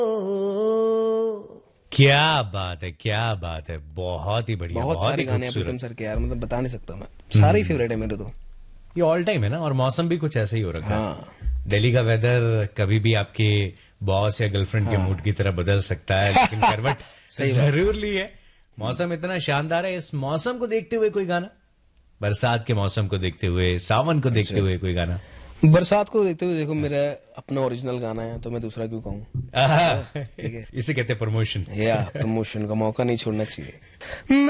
क्या बात है, क्या बात है, बहुत ही बढ़िया, बहुत सारे ही गाने हैं प्रीतम खूबसूरत। सर के यार, मतलब बता नहीं सकता मैं, सारे ही फेवरेट है मेरे तो। ये ऑल टाइम है ना, और मौसम भी कुछ ऐसा ही हो रखा है। हाँ दिल्ली का वेदर कभी भी आपके बॉस या गर्लफ्रेंड के मूड की तरह बदल सकता है, लेकिन करवट सही बात। जरूर ली है। मौसम इतना शानदार है, इस मौसम को देखते हुए कोई गाना, बरसात के मौसम को देखते हुए, सावन को देखते हुए कोई गाना। बरसात को देखते हुए देखो, मेरा अपना ओरिजिनल गाना है तो मैं दूसरा क्यों कहूँ। ठीक है, इसे कहते हैं प्रमोशन। या प्रमोशन का मौका नहीं छोड़ना चाहिए।